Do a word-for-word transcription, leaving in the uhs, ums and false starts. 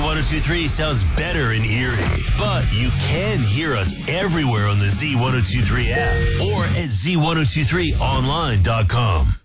one oh two three sounds better in Erie. But you can hear us everywhere on the Z one oh two three app or at Z one oh two three online dot com.